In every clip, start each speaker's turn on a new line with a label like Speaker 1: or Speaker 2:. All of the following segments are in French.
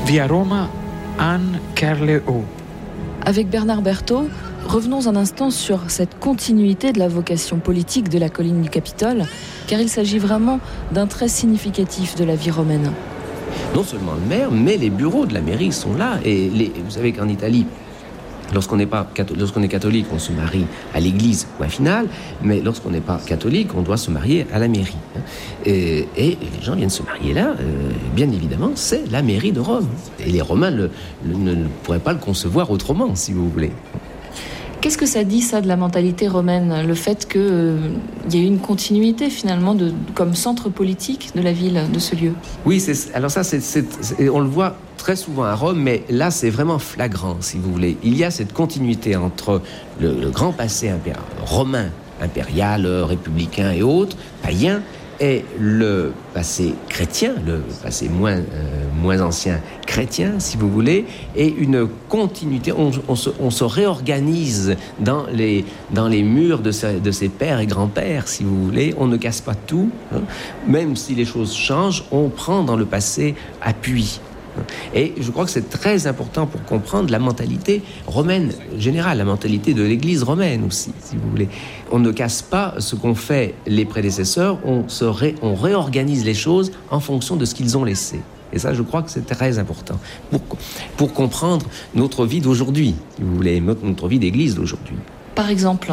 Speaker 1: Via Roma, Anne Kerleau.
Speaker 2: Avec Bernard Berthaud, revenons un instant sur cette continuité de la vocation politique de la colline du Capitole, car il s'agit vraiment d'un trait significatif de la vie romaine.
Speaker 3: Non seulement le maire, mais les bureaux de la mairie sont là. Et vous savez qu'en Italie, lorsqu'on est catholique, on se marie à l'église, point final. Mais lorsqu'on n'est pas catholique, on doit se marier à la mairie. Et les gens viennent se marier là, bien évidemment, c'est la mairie de Rome. Et les Romains ne pourraient pas le concevoir autrement, si vous voulez.
Speaker 2: Qu'est-ce que ça dit, ça, de la mentalité romaine, le fait qu'il y ait une continuité, finalement, comme centre politique de la ville, de ce lieu? Oui,
Speaker 3: alors ça, on le voit très souvent à Rome, mais là, c'est vraiment flagrant, si vous voulez. Il y a cette continuité entre le grand passé romain, impérial, républicain et autres, païen, et le passé chrétien, le passé moins ancien chrétien, si vous voulez, et une continuité. On se réorganise dans les murs de ses pères et grands-pères, si vous voulez. On ne casse pas tout. Même si les choses changent, on prend dans le passé appui. Et je crois que c'est très important pour comprendre la mentalité romaine générale, la mentalité de l'Église romaine aussi, si vous voulez. On ne casse pas ce qu'ont fait les prédécesseurs, on réorganise les choses en fonction de ce qu'ils ont laissé. Et ça, je crois que c'est très important pour comprendre notre vie d'aujourd'hui, si vous voulez, notre vie d'Église d'aujourd'hui.
Speaker 2: Par exemple?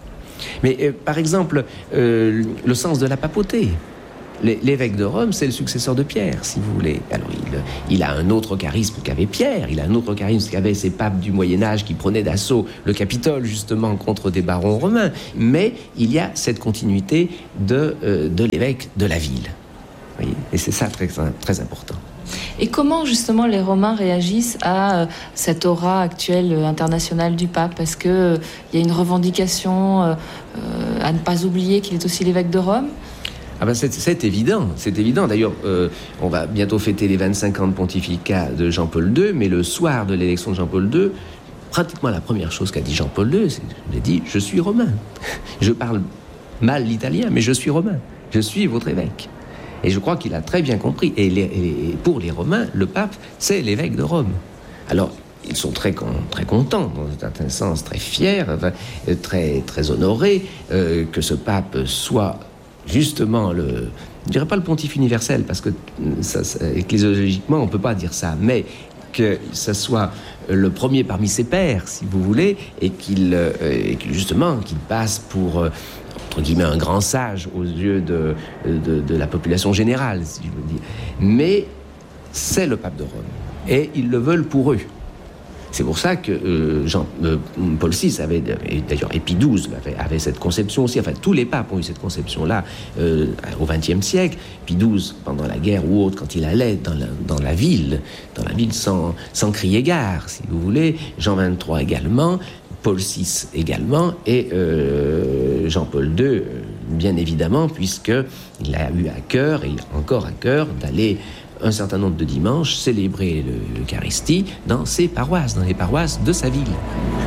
Speaker 3: Par exemple, le sens de la papauté. L'évêque de Rome, c'est le successeur de Pierre, si vous voulez. Alors, il a un autre charisme qu'avait Pierre, il a un autre charisme qu'avaient ces papes du Moyen-Âge qui prenaient d'assaut le Capitole, justement, contre des barons romains. Mais il y a cette continuité de l'évêque de la ville. Vous voyez ? Et c'est ça très, très important.
Speaker 2: Et comment, justement, les Romains réagissent à cette aura actuelle internationale du pape? Est-ce qu'il y a une revendication à ne pas oublier qu'il est aussi l'évêque de Rome?
Speaker 3: C'est évident. D'ailleurs, on va bientôt fêter les 25 ans de pontificat de Jean-Paul II, mais le soir de l'élection de Jean-Paul II, pratiquement la première chose qu'a dit Jean-Paul II, c'est qu'il a dit « Je suis romain. Je parle mal l'italien, mais je suis romain. Je suis votre évêque. » Et je crois qu'il a très bien compris. Et pour les Romains, le pape, c'est l'évêque de Rome. Alors, ils sont très contents, dans un certain sens, très fiers, très, très honorés que ce pape soit justement je ne dirais pas le pontife universel, parce que ecclésiologiquement, on ne peut pas dire ça, mais que ce soit le premier parmi ses pairs, si vous voulez, et qu'il passe pour, entre guillemets, un grand sage aux yeux de la population générale, si je veux dire. Mais c'est le pape de Rome, et ils le veulent pour eux. C'est pour ça que Paul VI avait, et d'ailleurs et Pie XII avait cette conception aussi. Enfin, tous les papes ont eu cette conception-là au XXe siècle. Pie XII, pendant la guerre ou autre, quand il allait dans la ville sans crier gare, si vous voulez. Jean XXIII également, Paul VI également, et Jean-Paul II, bien évidemment, puisqu'il a eu à cœur, et encore à cœur, d'aller un certain nombre de dimanches célébrer l'Eucharistie dans ses paroisses, dans les paroisses de sa ville.